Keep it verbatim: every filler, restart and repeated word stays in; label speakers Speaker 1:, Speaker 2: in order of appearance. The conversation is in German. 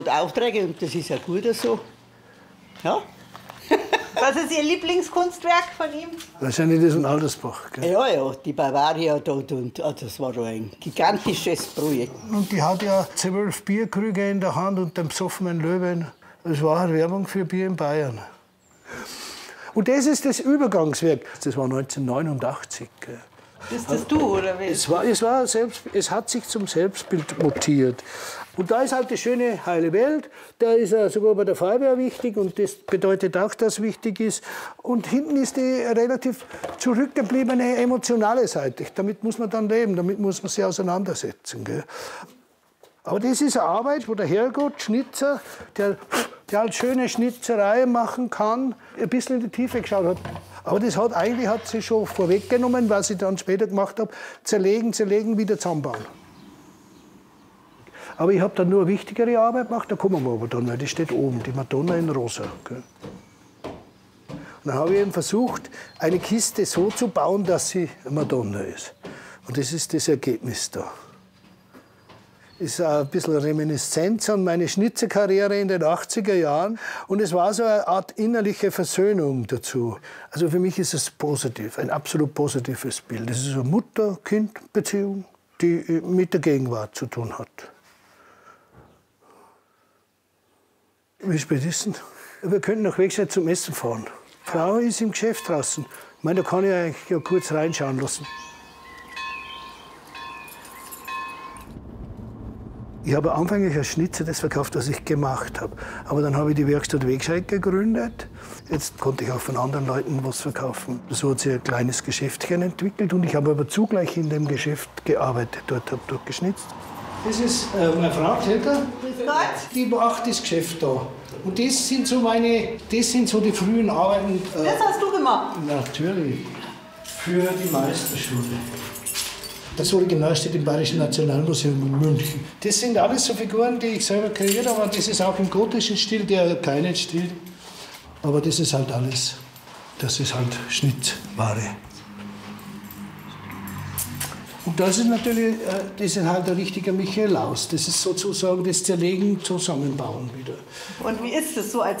Speaker 1: Aufträge, und das ist ja gut so. Ja.
Speaker 2: Was ist Ihr Lieblingskunstwerk von ihm?
Speaker 3: Wahrscheinlich das von Aldersbach. Gell?
Speaker 1: Ja, ja, die Bavaria dort. Und, ah, das war doch ein gigantisches Projekt.
Speaker 3: Und die hat ja zwölf Bierkrüge in der Hand und den besoffenen Löwen. Das war eine Werbung für Bier in Bayern. Und das ist das Übergangswerk. Das war neunzehnhundertneunundachtzig. Gell?
Speaker 2: Bist das du, oder wie?
Speaker 3: Es, war, es, war selbst, es hat sich zum Selbstbild mutiert. Und da ist halt die schöne heile Welt. Da ist er sogar bei der Feuerwehr wichtig. Und das bedeutet auch, dass es wichtig ist. Und hinten ist die relativ zurückgebliebene emotionale Seite. Damit muss man dann leben, damit muss man sich auseinandersetzen. Gell? Aber das ist eine Arbeit, wo der Herrgott, Schnitzer, der, der halt schöne Schnitzerei machen kann, ein bisschen in die Tiefe geschaut hat. Aber das hat eigentlich hat sie schon vorweggenommen, was ich dann später gemacht habe, zerlegen, zerlegen, wieder zusammenbauen. Aber ich habe dann nur eine wichtigere Arbeit gemacht, da kommen wir aber dann, weil die steht oben, die Madonna in Rosa. Gell? Und dann habe ich eben versucht, eine Kiste so zu bauen, dass sie eine Madonna ist. Und das ist das Ergebnis da. Ist ein bisschen Reminiszenz an meine Schnitzerkarriere in den achtziger Jahren. Und es war so eine Art innerliche Versöhnung dazu. Also für mich ist es positiv, ein absolut positives Bild. Das ist eine Mutter-Kind-Beziehung, die mit der Gegenwart zu tun hat. Wie spät ist denn? Wir könnten nach Wegstedt zum Essen fahren. Die Frau ist im Geschäft draußen. Ich meine, da kann ich eigentlich ja kurz reinschauen lassen. Ich habe anfänglich als Schnitzer das verkauft, was ich gemacht habe. Aber dann habe ich die Werkstatt Wegscheid gegründet. Jetzt konnte ich auch von anderen Leuten was verkaufen. So hat sich ein kleines Geschäftchen entwickelt. Und ich habe aber zugleich in dem Geschäft gearbeitet. Dort habe ich geschnitzt. Das ist äh, meine Frau, Helga. Die macht das Geschäft da. Und das sind so meine, das sind so die frühen Arbeiten. Äh,
Speaker 2: Das hast du gemacht?
Speaker 3: Natürlich. Für die Meisterschule. Das Original steht im Bayerischen Nationalmuseum in München. Das sind alles so Figuren, die ich selber kreiert habe. Das ist auch im gotischen Stil, der keinen Stil. Aber das ist halt alles. Das ist halt Schnittware. Und das ist natürlich, das ist halt ein richtiger Michaelaus. Das ist sozusagen das Zerlegen, Zusammenbauen wieder.
Speaker 2: Und wie ist es so als